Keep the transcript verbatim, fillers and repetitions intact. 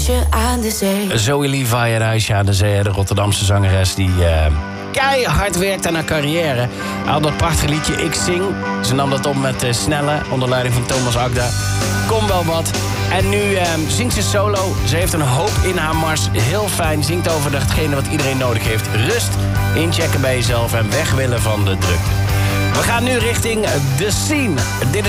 huisje aan de zee. Zoe Levi, een huisje aan de zee. De Rotterdamse zangeres die uh, keihard werkt aan haar carrière. Al dat prachtige liedje Ik Zing. Ze nam dat op met uh, Snelle, onder leiding van Thomas Akda. Kom wel wat. En nu uh, zingt ze solo. Ze heeft een hoop in haar mars. Heel fijn. Zingt over datgene wat iedereen nodig heeft. Rust, inchecken bij jezelf en weg willen van de drukte. We gaan nu richting The Scene. Dit is